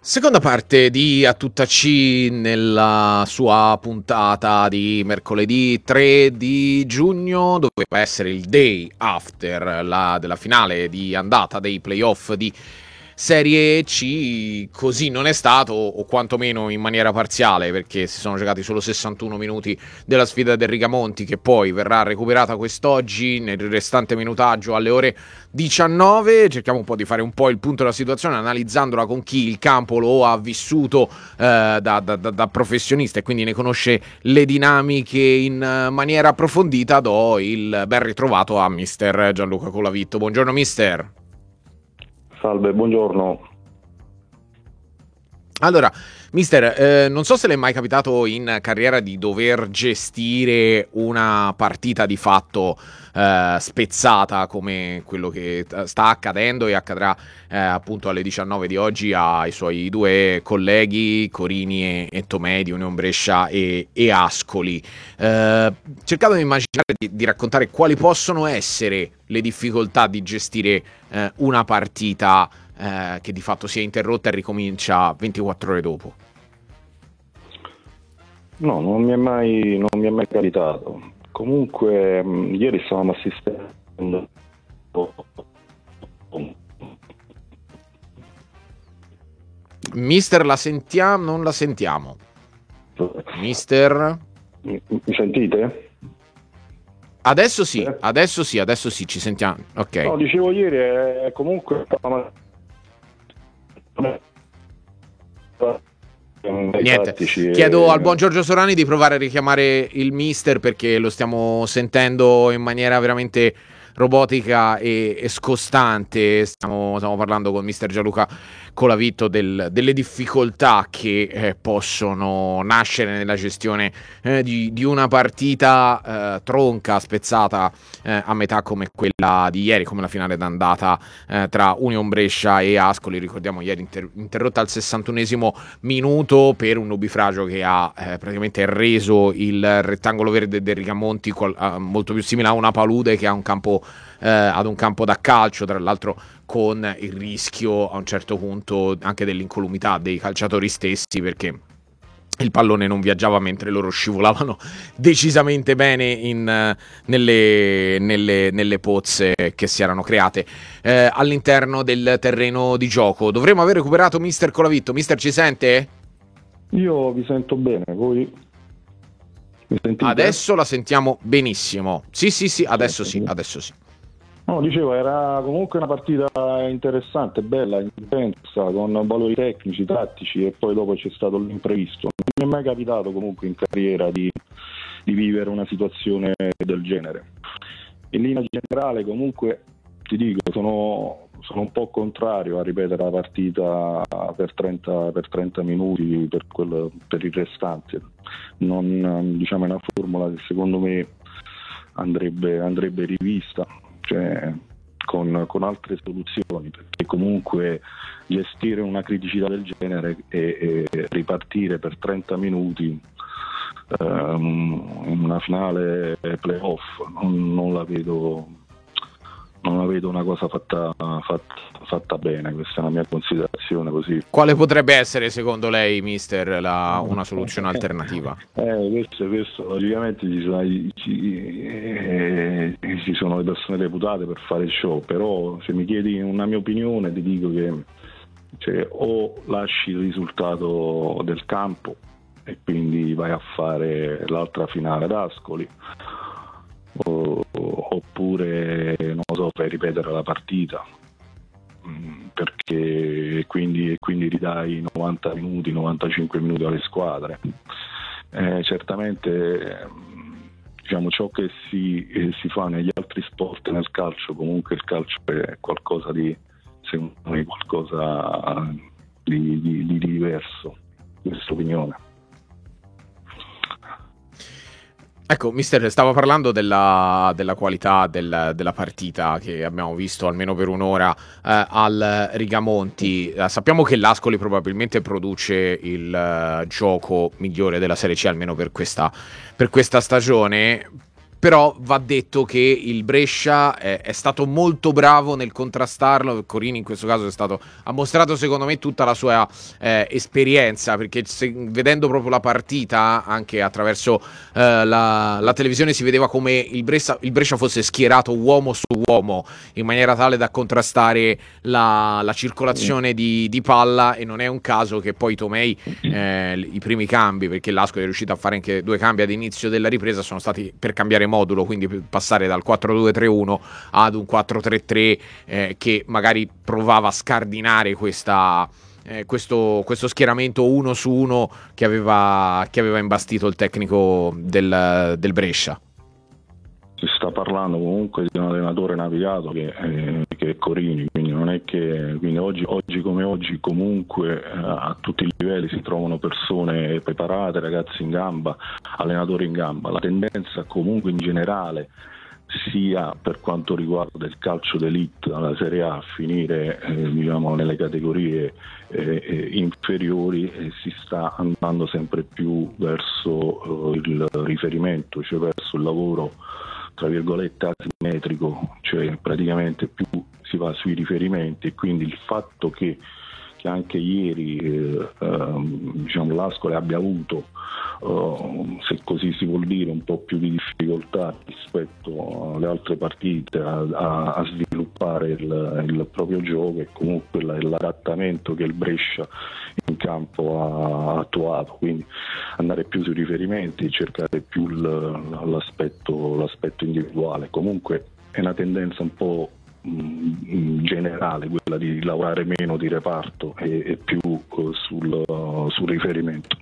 Seconda parte di A Tutta C nella sua puntata di mercoledì 3 di giugno, doveva essere il day after della finale di andata dei playoff di Serie C. Così non è stato, o quantomeno in maniera parziale, perché si sono giocati solo 61 minuti della sfida del Rigamonti, che poi verrà recuperata quest'oggi nel restante minutaggio alle ore 19. Cerchiamo un po' di fare un po' il punto della situazione, analizzandola con chi il campo lo ha vissuto da professionista e quindi ne conosce le dinamiche in maniera approfondita. Do il ben ritrovato a mister Gianluca Colavitto. Buongiorno mister. Salve, buongiorno. Allora, mister, non so se le è mai capitato in carriera di dover gestire una partita di fatto spezzata come quello che sta accadendo e accadrà appunto alle 19 di oggi ai suoi due colleghi Corini e Tomei di Union Brescia e Ascoli. Cercate di immaginare di raccontare quali possono essere le difficoltà di gestire una partita che di fatto si è interrotta e ricomincia 24 ore dopo. No, non mi è mai capitato. Comunque, ieri stavamo assistendo. Mister, la sentiamo? Non la sentiamo. Mister? Mi sentite? Adesso sì, ci sentiamo. Ok. No, dicevo ieri, comunque Niente, chiedo al buon Giorgio Sorani di provare a richiamare il mister, perché lo stiamo sentendo in maniera veramente robotica e scostante. Stiamo parlando con mister Gianluca Colavitto delle difficoltà che possono nascere nella gestione di una partita tronca, spezzata a metà come quella di ieri, come la finale d'andata tra Union Brescia e Ascoli. Ricordiamo ieri interrotta al 61esimo minuto per un nubifragio che ha praticamente reso il rettangolo verde del Rigamonti molto più simile a una palude che a un campo ad un campo da calcio, tra l'altro con il rischio a un certo punto anche dell'incolumità dei calciatori stessi, perché il pallone non viaggiava mentre loro scivolavano decisamente bene nelle pozze che si erano create all'interno del terreno di gioco. Dovremmo aver recuperato mister Colavitto. Mister, ci sente? Io vi sento bene, voi mi sentite? Adesso la sentiamo benissimo. Sì, adesso sì. No, dicevo, era comunque una partita interessante, bella, intensa, con valori tecnici, tattici, e poi dopo c'è stato l'imprevisto. Non mi è mai capitato comunque in carriera di vivere una situazione del genere. In linea generale comunque ti dico, sono un po' contrario a ripetere la partita per 30 minuti per il restante. Diciamo, è una formula che secondo me andrebbe rivista, cioè con altre soluzioni, perché comunque gestire una criticità del genere e ripartire per 30 minuti in una finale playoff non la vedo una cosa fatta bene. Questa è una mia considerazione così. Quale potrebbe essere secondo lei, mister, una soluzione alternativa? Questo logicamente ci sono le persone deputate per fare il show, però se mi chiedi una mia opinione ti dico che o lasci il risultato del campo e quindi vai a fare l'altra finale ad Ascoli, oppure non so, fai ripetere la partita, perché quindi ridai 90 minuti, 95 minuti alle squadre. Certamente diciamo ciò che si fa negli altri sport, nel calcio comunque il calcio è qualcosa di, secondo me, qualcosa di diverso, questa opinione. Ecco, mister, stava parlando della qualità della partita che abbiamo visto almeno per un'ora al Rigamonti. Sappiamo che l'Ascoli probabilmente produce il gioco migliore della Serie C, almeno per questa stagione. però va detto che il Brescia è stato molto bravo nel contrastarlo. Corini in questo caso ha mostrato secondo me tutta la sua esperienza, perché vedendo proprio la partita anche attraverso la televisione si vedeva come il Brescia fosse schierato uomo su uomo in maniera tale da contrastare la circolazione di palla, e non è un caso che poi Tomei i primi cambi, perché l'Ascoli è riuscito a fare anche 2 cambi ad inizio della ripresa, sono stati per cambiare modulo, quindi per passare dal 4-2-3-1 ad un 4-3-3 che magari provava a scardinare questo schieramento 1 su 1 che aveva imbastito il tecnico del Brescia. Si sta parlando comunque di un allenatore navigato che è Corini, quindi non è che quindi oggi come oggi comunque a tutti i livelli si trovano persone preparate, ragazzi in gamba, allenatori in gamba. La tendenza comunque in generale, sia per quanto riguarda il calcio d'elite alla Serie A, a finire diciamo nelle categorie inferiori, si sta andando sempre più verso il riferimento, cioè verso il lavoro tra virgolette asimmetrico, cioè praticamente più si va sui riferimenti, e quindi il fatto che anche ieri diciamo l'Ascoli abbia avuto, se così si vuol dire, un po' più di difficoltà rispetto alle altre partite a sviluppare il proprio gioco, e comunque l'adattamento che il Brescia in campo ha attuato, quindi andare più sui riferimenti, cercare più l'aspetto individuale. Comunque è una tendenza un po' generale quella di lavorare meno di reparto e più sul riferimento.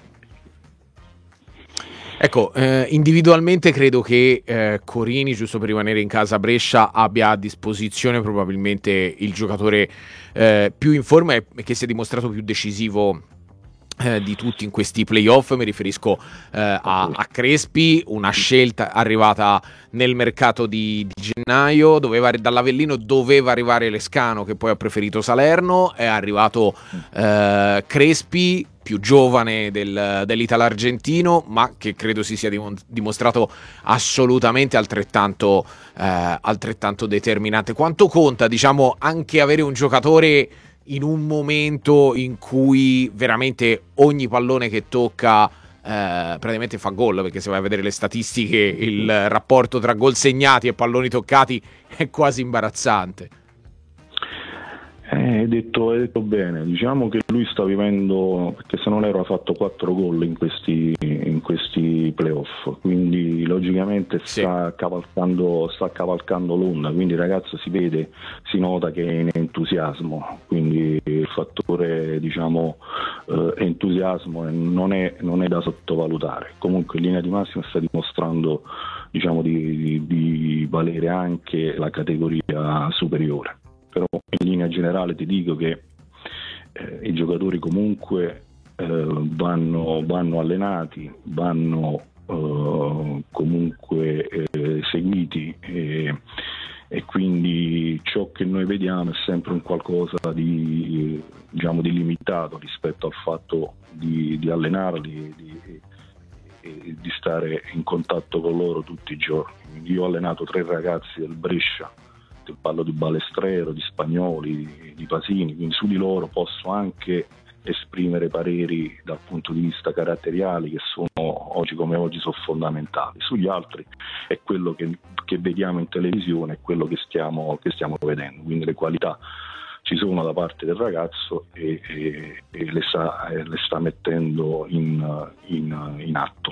Ecco, individualmente credo che Corini, giusto per rimanere in casa Brescia, abbia a disposizione probabilmente il giocatore più in forma e che si è dimostrato più decisivo di tutti in questi playoff. Mi riferisco a Crespi, una scelta arrivata nel mercato di gennaio, dall'Avellino doveva arrivare Lescano, che poi ha preferito Salerno, è arrivato Crespi, più giovane dell'Italo argentino, ma che credo si sia dimostrato assolutamente altrettanto determinante. Quanto conta, diciamo, anche avere un giocatore in un momento in cui veramente ogni pallone che tocca praticamente fa gol, perché se vai a vedere le statistiche il rapporto tra gol segnati e palloni toccati è quasi imbarazzante. Hai detto bene, diciamo che lui sta vivendo, perché se non ero ha fatto 4 gol in questi playoff, quindi logicamente sta cavalcando l'onda, quindi il ragazzo si vede, si nota che è in entusiasmo, quindi il fattore diciamo entusiasmo non è da sottovalutare. Comunque in linea di massima sta dimostrando diciamo di valere anche la categoria superiore. Però in linea generale ti dico che i giocatori comunque vanno allenati, vanno comunque seguiti, e quindi ciò che noi vediamo è sempre un qualcosa di limitato rispetto al fatto di allenarli e di stare in contatto con loro tutti i giorni. Quindi io ho allenato 3 ragazzi del Brescia, parlo di Balestrero, di Spagnoli, di Pasini, quindi su di loro posso anche esprimere pareri dal punto di vista caratteriali che sono oggi come oggi sono fondamentali. Sugli altri è quello che vediamo in televisione, è quello che stiamo vedendo, quindi le qualità ci sono da parte del ragazzo e le sta mettendo in atto.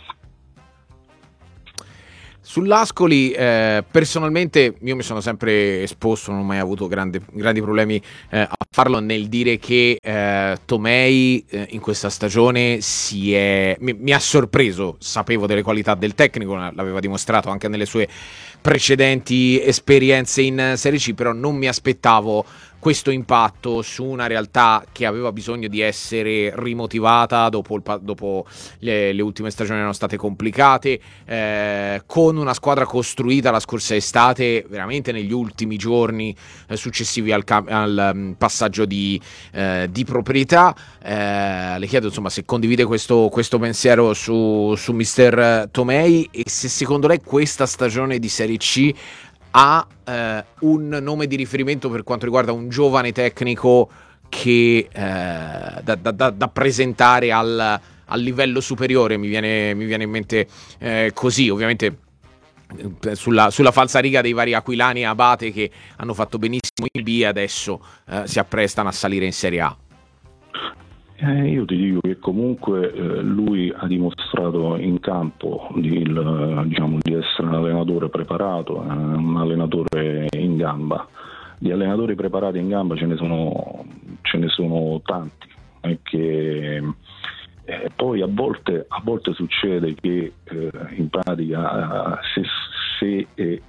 Sull'Ascoli personalmente io mi sono sempre esposto, non ho mai avuto grandi problemi a farlo, nel dire che Tomei in questa stagione mi ha sorpreso. Sapevo delle qualità del tecnico, l'aveva dimostrato anche nelle sue precedenti esperienze in Serie C, però non mi aspettavo questo impatto su una realtà che aveva bisogno di essere rimotivata dopo le ultime stagioni erano state complicate, con una squadra costruita la scorsa estate veramente negli ultimi giorni successivi al passaggio di proprietà. Le chiedo insomma se condivide questo pensiero su mister Tomei, e se secondo lei questa stagione di Serie C ha un nome di riferimento per quanto riguarda un giovane tecnico che da presentare al livello superiore. Mi viene in mente così, ovviamente sulla falsariga dei vari aquilani e Abate, che hanno fatto benissimo in B e adesso si apprestano a salire in Serie A. Io ti dico che comunque lui ha dimostrato in campo di essere un allenatore preparato, un allenatore in gamba. Di allenatori preparati in gamba ce ne sono tanti, che poi a volte succede che in pratica se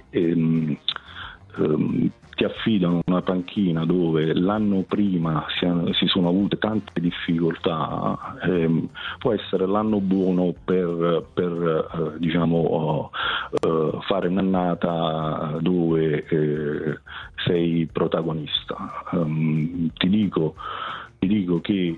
ti affidano una panchina dove l'anno prima si sono avute tante difficoltà, può essere l'anno buono per fare un'annata dove sei protagonista. Ti dico che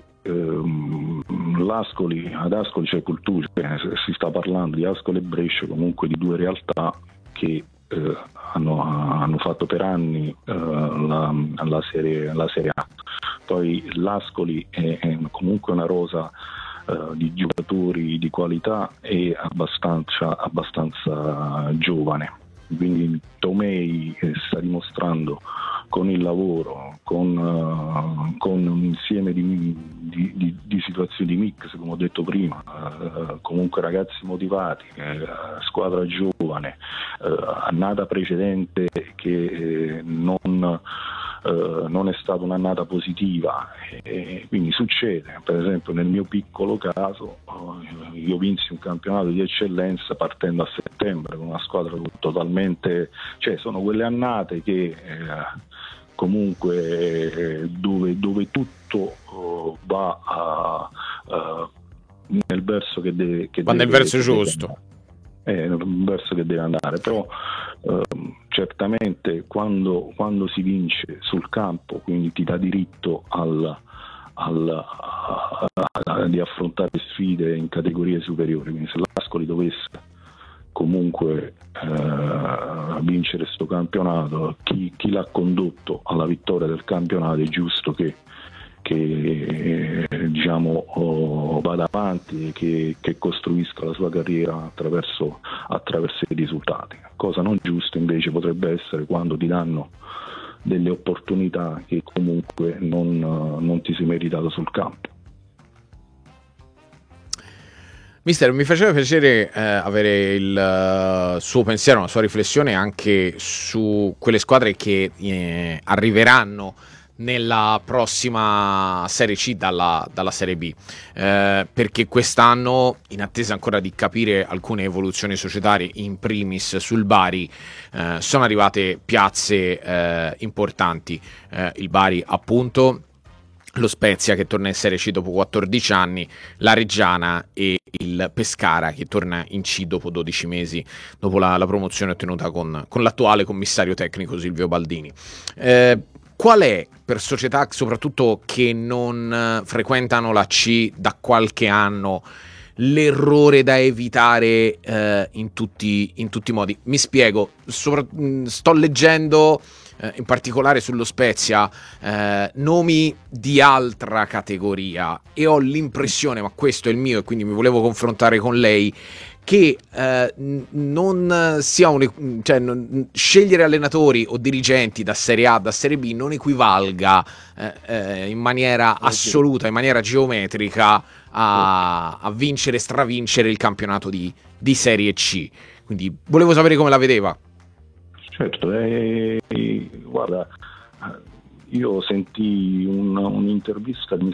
ad Ascoli c'è cultura, si sta parlando di Ascoli e Brescia, comunque di due realtà che hanno fatto per anni la serie A. Poi l'Ascoli è comunque una rosa di giocatori di qualità e abbastanza giovane, quindi Tomei sta dimostrando con il lavoro, con un insieme di situazioni, di mix, come ho detto prima, comunque ragazzi motivati, squadra giovane, annata precedente che non è stata un'annata positiva, quindi succede. Per esempio nel mio piccolo caso io vinsi un campionato di eccellenza partendo a settembre con una squadra totalmente, cioè sono quelle annate che comunque dove tutto va nel verso che deve, nel verso giusto, nel verso che deve andare. Però certamente quando si vince sul campo, quindi ti dà diritto di affrontare sfide in categorie superiori. Quindi se l'Ascoli dovesse comunque vincere questo campionato, chi l'ha condotto alla vittoria del campionato è giusto che vada avanti e che costruisca la sua carriera attraverso i risultati. Cosa non giusta invece potrebbe essere quando ti danno delle opportunità che comunque non ti sei meritato sul campo. Mister, mi faceva piacere avere il suo pensiero, una sua riflessione anche su quelle squadre che arriveranno nella prossima Serie C dalla Serie B, perché quest'anno, in attesa ancora di capire alcune evoluzioni societarie, in primis sul Bari, sono arrivate piazze importanti, il Bari appunto, lo Spezia che torna in Serie C dopo 14 anni, la Reggiana e il Pescara che torna in C dopo 12 mesi, dopo la promozione ottenuta con l'attuale commissario tecnico Silvio Baldini. Qual è, per società soprattutto che non frequentano la C da qualche anno, l'errore da evitare in tutti i modi? Mi spiego, sto leggendo in particolare sullo Spezia nomi di altra categoria e ho l'impressione, ma questo è il mio e quindi mi volevo confrontare con lei, che non sia scegliere allenatori o dirigenti da Serie A, da Serie B non equivalga in maniera assoluta, in maniera geometrica a vincere, stravincere il campionato di Serie C. Quindi volevo sapere come la vedeva. Certo, guarda, io sentì un'intervista di